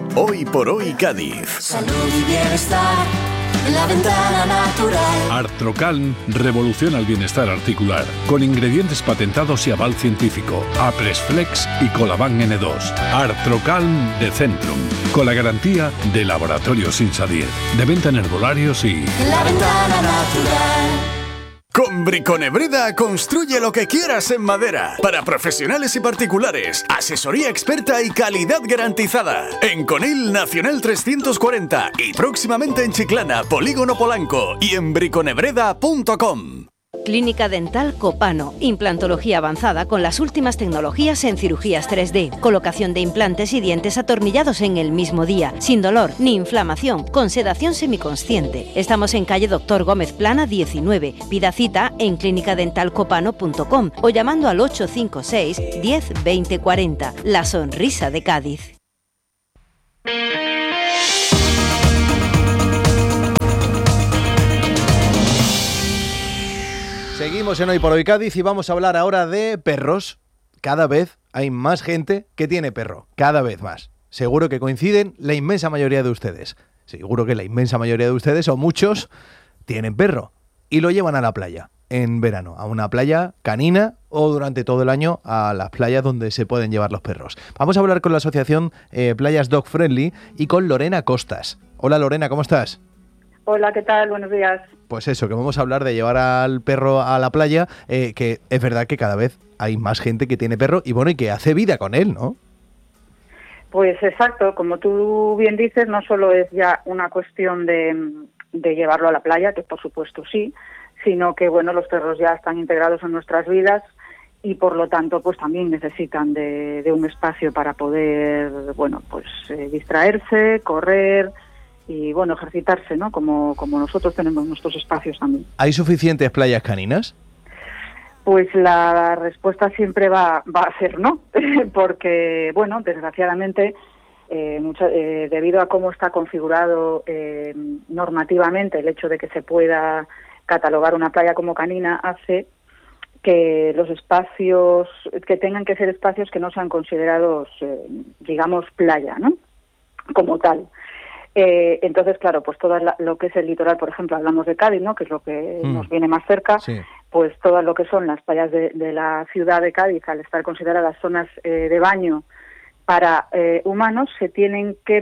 Hoy por hoy Cádiz. Salud y bienestar en la ventana natural. Artrocalm revoluciona el bienestar articular con ingredientes patentados y aval científico. Apresflex y Colaban N2. Artrocalm de Centrum, con la garantía de Laboratorios Insadier. De venta en herbolarios y... La ventana natural. Con Briconebreda construye lo que quieras en madera. Para profesionales y particulares, asesoría experta y calidad garantizada. En Conil Nacional 340 y próximamente en Chiclana, Polígono Polanco y en briconebreda.com. Clínica Dental Copano. Implantología avanzada con las últimas tecnologías en cirugías 3D. Colocación de implantes y dientes atornillados en el mismo día. Sin dolor ni inflamación. Con sedación semiconsciente. Estamos en calle Doctor Gómez Plana 19. Pida cita en clinicadentalcopano.com o llamando al 856 10 20 40. La sonrisa de Cádiz. Seguimos en Hoy por Hoy Cádiz y vamos a hablar ahora de perros. Cada vez hay más gente que tiene perro, cada vez más. Seguro que coinciden la inmensa mayoría de ustedes. Seguro que la inmensa mayoría de ustedes, o muchos, tienen perro y lo llevan a la playa en verano, a una playa canina o durante todo el año a las playas donde se pueden llevar los perros. Vamos a hablar con la asociación Playas Dog Friendly y con Lorena Costas. Hola Lorena, ¿cómo estás? Hola, ¿qué tal? Buenos días. Pues eso, que vamos a hablar de llevar al perro a la playa, que es verdad que cada vez hay más gente que tiene perro y bueno, y que hace vida con él, ¿no? Pues exacto, como tú bien dices, no solo es ya una cuestión de llevarlo a la playa, que por supuesto sí, sino que bueno, los perros ya están integrados en nuestras vidas y por lo tanto pues también necesitan de un espacio para poder, bueno, pues distraerse, correr y bueno, ejercitarse, ¿no? Como nosotros tenemos nuestros espacios también. ¿Hay suficientes playas caninas? Pues la respuesta siempre va a ser no, porque, bueno, desgraciadamente, debido a cómo está configurado normativamente el hecho de que se pueda catalogar una playa como canina, hace que los espacios, que tengan que ser espacios que no sean considerados, digamos, playa, ¿no? Como tal. Entonces, claro, pues todo lo que es el litoral, por ejemplo, hablamos de Cádiz, ¿no? Que es lo que nos viene más cerca, sí. Pues todo lo que son las playas de la ciudad de Cádiz, al estar consideradas zonas de baño para humanos, se tienen que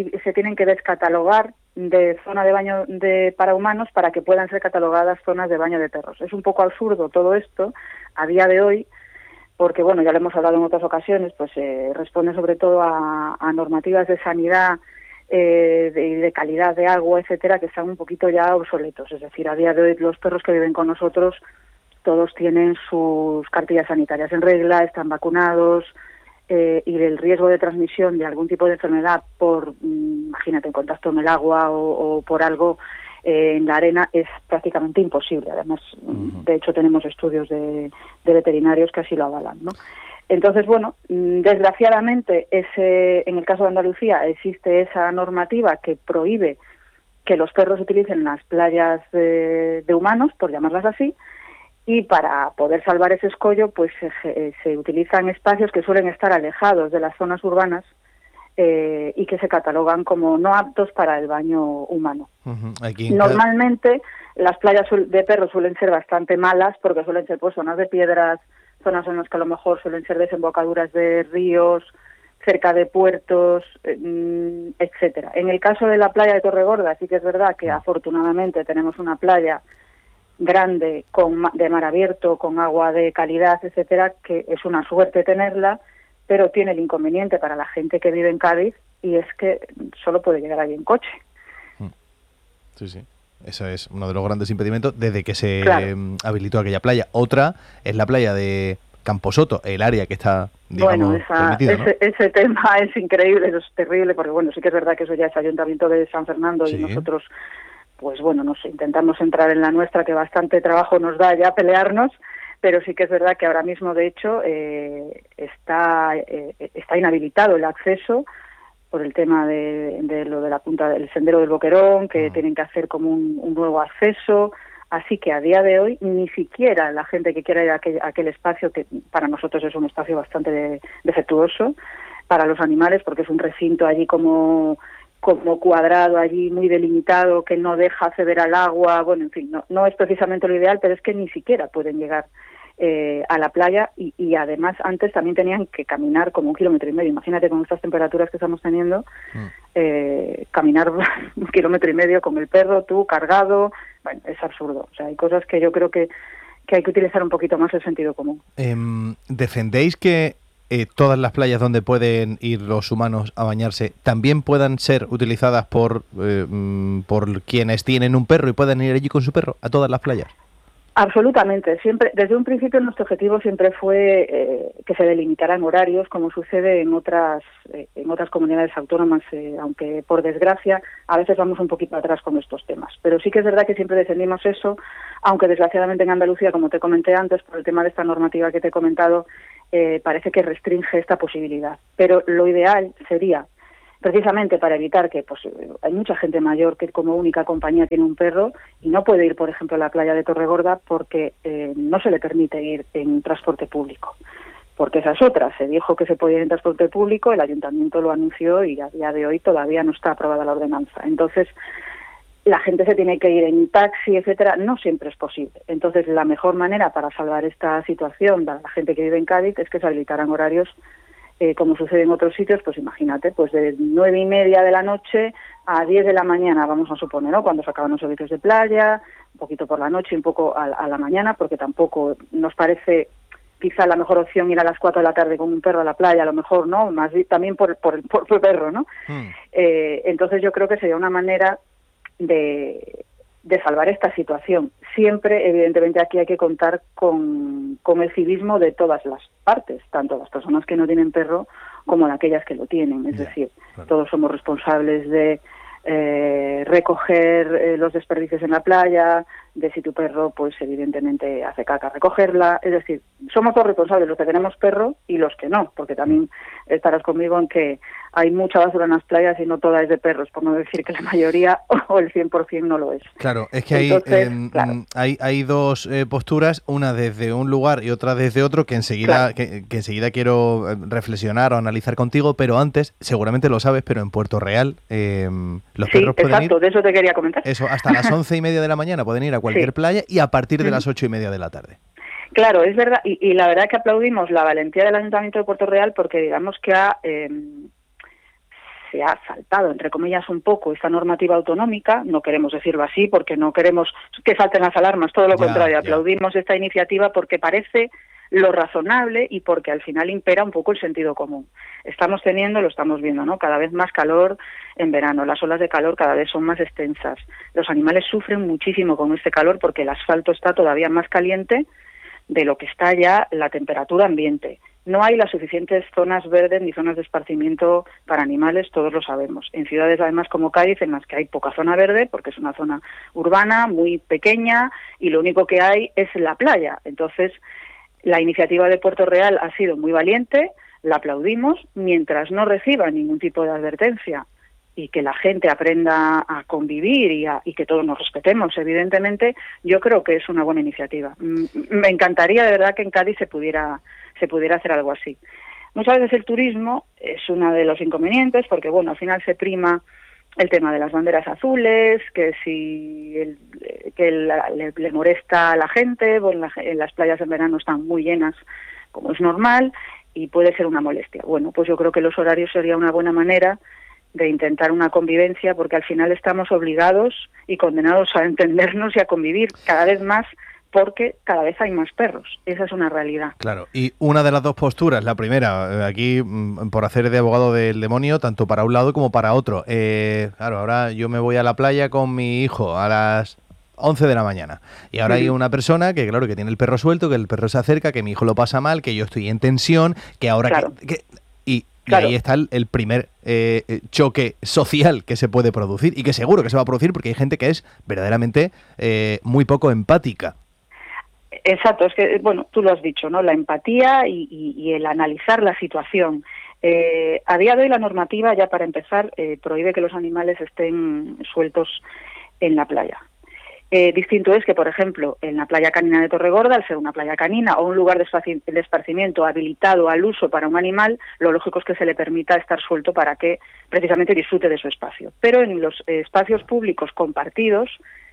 descatalogar de zona de baño para humanos para que puedan ser catalogadas zonas de baño de perros. Es un poco absurdo todo esto a día de hoy, porque, bueno, ya lo hemos hablado en otras ocasiones, pues responde sobre todo a normativas de sanidad, de calidad de agua, etcétera, que están un poquito ya obsoletos. Es decir, a día de hoy los perros que viven con nosotros todos tienen sus cartillas sanitarias en regla, están vacunados y el riesgo de transmisión de algún tipo de enfermedad por, imagínate, en contacto en el agua o por algo en la arena es prácticamente imposible. Además, de hecho, tenemos estudios de veterinarios que así lo avalan, ¿no? Entonces, bueno, desgraciadamente en el caso de Andalucía existe esa normativa que prohíbe que los perros utilicen las playas de humanos, por llamarlas así, y para poder salvar ese escollo, pues se utilizan espacios que suelen estar alejados de las zonas urbanas y que se catalogan como no aptos para el baño humano. Normalmente las playas de perros suelen ser bastante malas porque suelen ser pues zonas de piedras, zonas en las que a lo mejor suelen ser desembocaduras de ríos, cerca de puertos, etcétera. En el caso de la playa de Torregorda sí que es verdad que afortunadamente tenemos una playa grande de mar abierto, con agua de calidad, etcétera, que es una suerte tenerla, pero tiene el inconveniente para la gente que vive en Cádiz y es que solo puede llegar allí en coche. Sí, sí. Eso es uno de los grandes impedimentos desde que se habilitó aquella playa. Otra es la playa de Camposoto, el área que está, digamos, permitida, ¿no? Ese tema es increíble, eso es terrible, porque bueno, sí que es verdad que eso ya es Ayuntamiento de San Fernando y nosotros, pues bueno, nos intentamos entrar en la nuestra, que bastante trabajo nos da ya pelearnos, pero sí que es verdad que ahora mismo, de hecho, está inhabilitado el acceso por el tema de lo de la punta del sendero del Boquerón, que tienen que hacer como un nuevo acceso. Así que a día de hoy ni siquiera la gente que quiera ir a aquel espacio, que para nosotros es un espacio bastante defectuoso, para los animales, porque es un recinto allí como cuadrado, allí muy delimitado, que no deja acceder al agua. Bueno, en fin, no es precisamente lo ideal, pero es que ni siquiera pueden llegar a la playa y además antes también tenían que caminar como 1,5 kilómetros. Imagínate con estas temperaturas que estamos teniendo, caminar 1,5 kilómetros con el perro, tú cargado. Bueno, es absurdo. O sea, hay cosas que yo creo que hay que utilizar un poquito más el sentido común. ¿Defendéis que todas las playas donde pueden ir los humanos a bañarse también puedan ser utilizadas por quienes tienen un perro y puedan ir allí con su perro a todas las playas? Absolutamente. Siempre, desde un principio nuestro objetivo siempre fue que se delimitaran horarios, como sucede en otras comunidades autónomas, aunque por desgracia a veces vamos un poquito atrás con estos temas. Pero sí que es verdad que siempre defendimos eso, aunque desgraciadamente en Andalucía, como te comenté antes, por el tema de esta normativa que te he comentado, parece que restringe esta posibilidad. Pero lo ideal sería, precisamente para evitar que hay mucha gente mayor que como única compañía tiene un perro y no puede ir, por ejemplo, a la playa de Torregorda porque no se le permite ir en transporte público. Porque esa es otra. Se dijo que se podía ir en transporte público, el ayuntamiento lo anunció y a día de hoy todavía no está aprobada la ordenanza. Entonces, la gente se tiene que ir en taxi, etcétera. No siempre es posible. Entonces, la mejor manera para salvar esta situación para la gente que vive en Cádiz es que se habilitaran horarios como sucede en otros sitios, pues imagínate, pues de 9:30 de la noche a 10 de la mañana, vamos a suponer, ¿no? Cuando se acaban los servicios de playa, un poquito por la noche y un poco a la mañana, porque tampoco nos parece quizá la mejor opción ir a las 4 de la tarde con un perro a la playa, a lo mejor, ¿no? Más bien también por el perro, ¿no? Entonces yo creo que sería una manera de salvar esta situación. Siempre, evidentemente, aquí hay que contar con el civismo de todas las partes, tanto las personas que no tienen perro como de aquellas que lo tienen. Es decir, claro, todos somos responsables de recoger los desperdicios en la playa, de si tu perro, pues evidentemente hace caca, recogerla. Es decir, somos todos responsables, los que tenemos perro y los que no, porque también estarás conmigo en que hay mucha basura en las playas y no toda es de perros, por no decir que la mayoría o el 100% no lo es. Claro, es que entonces, hay dos posturas, una desde un lugar y otra desde otro, que enseguida, que enseguida quiero reflexionar o analizar contigo, pero antes, seguramente lo sabes, pero en Puerto Real los perros pueden ir... de eso te quería comentar. Eso, hasta las 11:30 de la mañana pueden ir a cualquier playa y a partir de las 8:30 de la tarde. Claro, es verdad, y la verdad que aplaudimos la valentía del Ayuntamiento de Puerto Real porque digamos que se ha saltado, entre comillas, un poco esta normativa autonómica. No queremos decirlo así porque no queremos que salten las alarmas, todo lo contrario, aplaudimos esta iniciativa porque parece lo razonable y porque al final impera un poco el sentido común. Lo estamos viendo, ¿no? Cada vez más calor en verano, las olas de calor cada vez son más extensas. Los animales sufren muchísimo con este calor porque el asfalto está todavía más caliente de lo que está ya la temperatura ambiente. No hay las suficientes zonas verdes ni zonas de esparcimiento para animales, todos lo sabemos. En ciudades además como Cádiz, en las que hay poca zona verde, porque es una zona urbana, muy pequeña, y lo único que hay es la playa. Entonces, la iniciativa de Puerto Real ha sido muy valiente, la aplaudimos, mientras no reciba ningún tipo de advertencia y que la gente aprenda a convivir y que todos nos respetemos, evidentemente, yo creo que es una buena iniciativa. Me encantaría de verdad que en Cádiz se pudiera hacer algo así. Muchas veces el turismo es uno de los inconvenientes porque, bueno, al final se prima el tema de las banderas azules, que si le molesta a la gente, bueno, en las playas en verano están muy llenas, como es normal, y puede ser una molestia. Bueno, pues yo creo que los horarios sería una buena manera de intentar una convivencia, porque al final estamos obligados y condenados a entendernos y a convivir cada vez más, porque cada vez hay más perros. Esa es una realidad. Claro, y una de las dos posturas, la primera, aquí por hacer de abogado del demonio, tanto para un lado como para otro. Claro, ahora yo me voy a la playa con mi hijo a las 11 de la mañana. Y ahora hay una persona que, claro, que tiene el perro suelto, que el perro se acerca, que mi hijo lo pasa mal, que yo estoy en tensión, que ahora... Claro. Y ahí está el primer choque social que se puede producir y que seguro que se va a producir porque hay gente que es verdaderamente muy poco empática. Exacto, es que, bueno, tú lo has dicho, ¿no? La empatía y el analizar la situación. A día de hoy la normativa, ya para empezar, prohíbe que los animales estén sueltos en la playa. Distinto es que, por ejemplo, en la playa canina de Torregorda, al ser una playa canina o un lugar de esparcimiento habilitado al uso para un animal, lo lógico es que se le permita estar suelto para que precisamente disfrute de su espacio. Pero en los espacios públicos compartidos,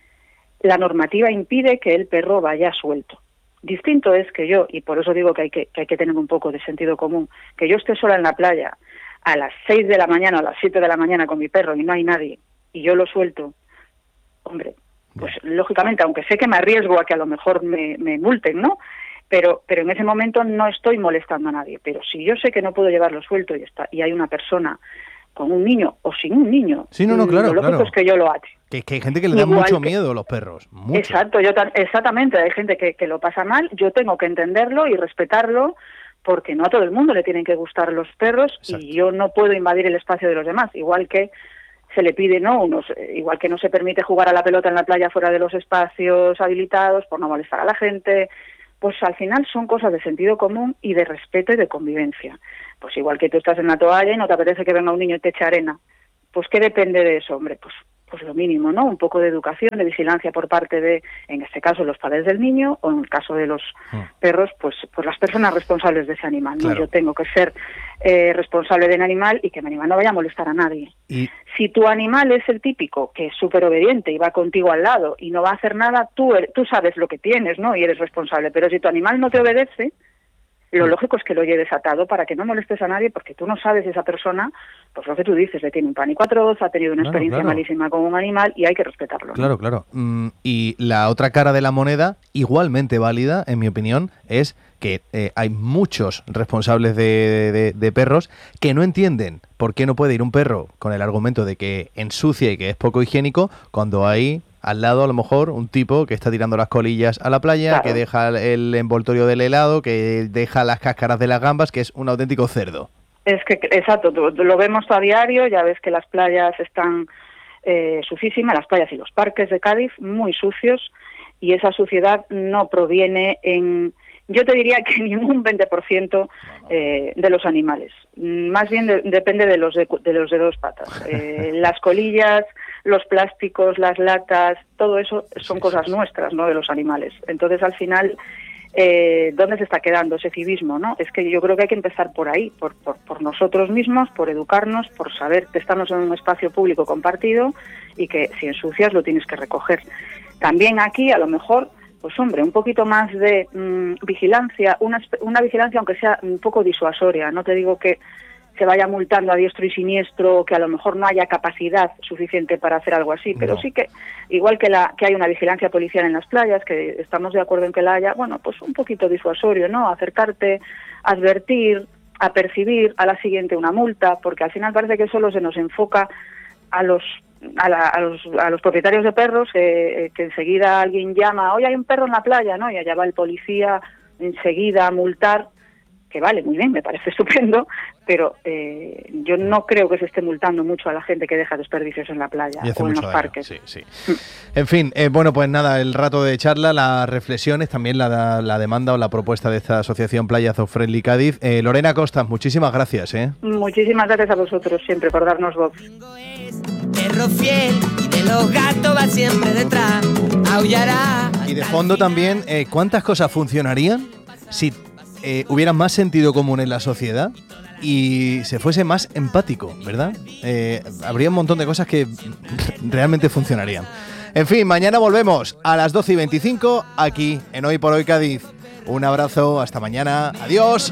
la normativa impide que el perro vaya suelto. Distinto es que yo, y por eso digo que hay que tener un poco de sentido común, que yo esté sola en la playa a las 6 de la mañana o a las 7 de la mañana con mi perro y no hay nadie, y yo lo suelto, hombre, pues lógicamente, aunque sé que me arriesgo a que a lo mejor me multen, ¿no? Pero en ese momento no estoy molestando a nadie. Pero si yo sé que no puedo llevarlo suelto y hay una persona con un niño o sin un niño, sí, no, claro, lo lógico es que yo lo haga. Que hay gente que le da mucho miedo a los perros. Mucho. Exacto, exactamente, hay gente que lo pasa mal, yo tengo que entenderlo y respetarlo, porque no a todo el mundo le tienen que gustar los perros. Exacto. Y yo no puedo invadir el espacio de los demás, igual que se le pide, ¿no? Igual que no se permite jugar a la pelota en la playa fuera de los espacios habilitados por no molestar a la gente, pues al final son cosas de sentido común y de respeto y de convivencia. Pues igual que tú estás en la toalla y no te apetece que venga un niño y te eche arena, pues ¿qué depende de eso, hombre? Pues lo mínimo, ¿no? Un poco de educación, de vigilancia por parte de, en este caso, los padres del niño, o en el caso de los perros, pues las personas responsables de ese animal, ¿no? Claro. Yo tengo que ser responsable del animal y que mi animal no vaya a molestar a nadie. Y si tu animal es el típico, que es súper obediente y va contigo al lado y no va a hacer nada, tú sabes lo que tienes, ¿no? Y eres responsable. Pero si tu animal no te obedece, lo lógico es que lo lleves atado para que no molestes a nadie, porque tú no sabes si esa persona, pues lo que tú dices, le tiene un pánico atroz, ha tenido una experiencia malísima con un animal y hay que respetarlo, ¿no? Claro. Y la otra cara de la moneda, igualmente válida, en mi opinión, es que hay muchos responsables de perros que no entienden por qué no puede ir un perro con el argumento de que ensucia y que es poco higiénico cuando hay al lado a lo mejor un tipo que está tirando las colillas a la playa, claro, que deja el envoltorio del helado, que deja las cáscaras de las gambas, que es un auténtico cerdo. Es que, exacto, lo vemos a diario, ya ves que las playas están sucísimas, las playas y los parques de Cádiz muy sucios, y esa suciedad no proviene yo te diría que ningún 20% de los animales. Más bien depende de los de dos patas. Las colillas, los plásticos, las latas, todo eso son cosas nuestras, no de los animales. Entonces, al final, ¿dónde se está quedando ese civismo, no? Es que yo creo que hay que empezar por ahí, por nosotros mismos, por educarnos, por saber que estamos en un espacio público compartido y que si ensucias lo tienes que recoger. También aquí, a lo mejor, pues hombre, un poquito más de vigilancia, una vigilancia aunque sea un poco disuasoria. No te digo que se vaya multando a diestro y siniestro, que a lo mejor no haya capacidad suficiente para hacer algo así, pero sí que, igual que hay una vigilancia policial en las playas, que estamos de acuerdo en que la haya, bueno, pues un poquito disuasorio, ¿no? Acercarte, advertir, apercibir, a la siguiente una multa, porque al final parece que solo se nos enfoca a los propietarios de perros, que enseguida alguien llama, oye, hay un perro en la playa, ¿no? Y allá va el policía enseguida a multar, que vale, muy bien, me parece estupendo, pero yo no creo que se esté multando mucho a la gente que deja desperdicios en la playa o en los parques. Sí. En fin, bueno, pues nada, el rato de charla, las reflexiones, también la demanda o la propuesta de esta asociación Playa Dog Friendly Cádiz. Lorena Costas, muchísimas gracias. Muchísimas gracias a vosotros siempre por darnos voz. Perro fiel y de los gatos va siempre detrás, aullará. Y de fondo también, ¿cuántas cosas funcionarían si hubiera más sentido común en la sociedad y se fuese más empático, ¿verdad? Habría un montón de cosas que realmente funcionarían. En fin, mañana volvemos a las 12:25 aquí en Hoy por Hoy Cádiz. Un abrazo, hasta mañana, adiós.